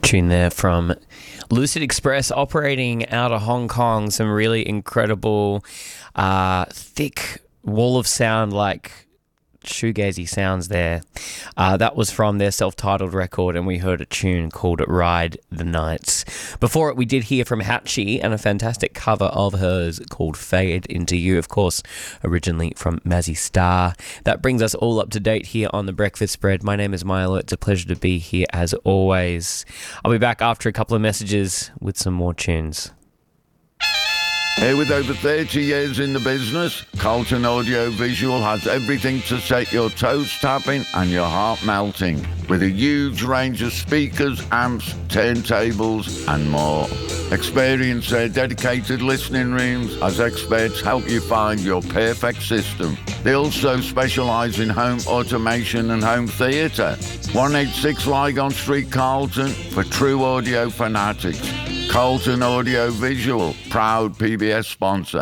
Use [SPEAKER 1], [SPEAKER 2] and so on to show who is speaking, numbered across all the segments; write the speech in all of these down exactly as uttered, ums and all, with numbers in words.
[SPEAKER 1] Tune there from Lucid Express operating out of Hong Kong. Some really incredible, uh, thick wall of sound, like shoegazy sounds there. Uh, that was from their self-titled record, and we heard a tune called Ride the Nights. Before it, we did hear from Hatchie and a fantastic cover of hers called Fade Into You, of course, originally from Mazzy Star. That brings us all up to date here on The Breakfast Spread. My name is Milo. It's a pleasure to be here as always. I'll be back after a couple of messages with some more tunes.
[SPEAKER 2] Here with over thirty years in the business, Carlton Audio Visual has everything to set your toes tapping and your heart melting, with a huge range of speakers, amps, turntables and more. Experience their dedicated listening rooms as experts help you find your perfect system. They also specialise in home automation and home theatre. one eighty-six Lygon Street, Carlton, for true audio fanatics. Carlton Audio Visual, proud P B S sponsor.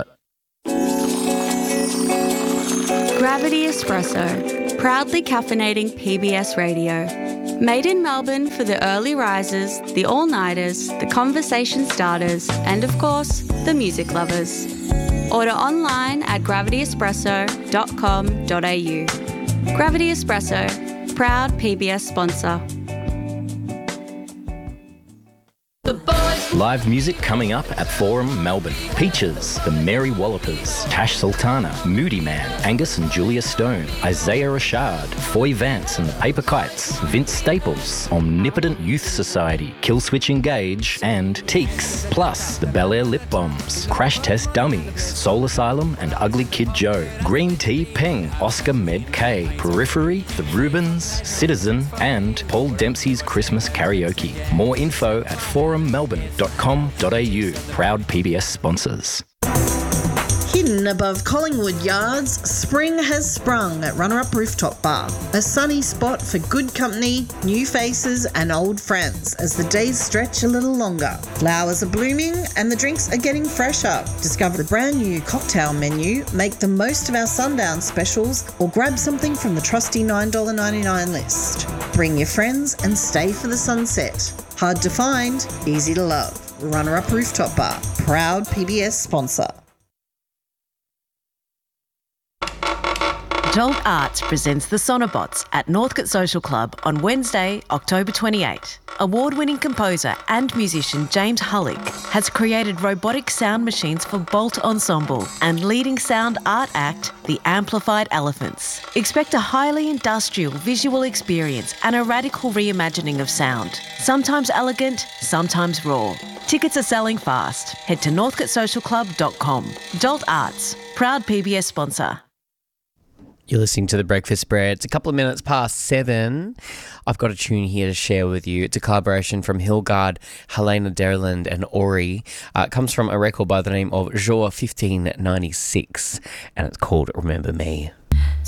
[SPEAKER 3] Gravity Espresso, proudly caffeinating P B S Radio. Made in Melbourne for the early risers, the all-nighters, the conversation starters, and of course, the music lovers. Order online at gravity espresso dot com dot a u. Gravity Espresso, proud P B S sponsor.
[SPEAKER 4] Live music coming up at Forum Melbourne. Peaches, the Mary Wallopers, Tash Sultana, Moody Man, Angus and Julia Stone, Isaiah Rashad, Foy Vance and the Paper Kites, Vince Staples, Omnipotent Youth Society, Killswitch Engage, and Teeks, plus the Bel Air Lip Bombs, Crash Test Dummies, Soul Asylum and Ugly Kid Joe, Green Tea Peng, Oscar Med K, Periphery, The Rubens, Citizen, and Paul Dempsey's Christmas Karaoke. More info at forum melbourne dot com dot a u. Proud P B S sponsors.
[SPEAKER 5] Hidden above Collingwood Yards, spring has sprung at Runner Up Rooftop Bar, a sunny spot for good company, new faces and old friends as the days stretch a little longer. Flowers are blooming and the drinks are getting fresher. Discover the brand new cocktail menu, make the most of our sundown specials, or grab something from the trusty nine dollars ninety-nine list. Bring your friends and stay for the sunset. Hard to find, easy to love. Runner Up Rooftop Bar, proud P B S sponsor.
[SPEAKER 6] Adult Arts presents the Sonobots at Northcote Social Club on Wednesday, October twenty-eighth. Award-winning composer and musician James Hullick has created robotic sound machines for Bolt Ensemble and leading sound art act, The Amplified Elephants. Expect a highly industrial visual experience and a radical reimagining of sound. Sometimes elegant, sometimes raw. Tickets are selling fast. Head to northcote social club dot com. Adult Arts, proud P B S sponsor.
[SPEAKER 1] You're listening to The Breakfast Spread. It's a couple of minutes past seven. I've got a tune here to share with you. It's a collaboration from Hilgard, Helena Derland and Ori. Uh, it comes from a record by the name of Jour fifteen ninety-six, and it's called Remember Me.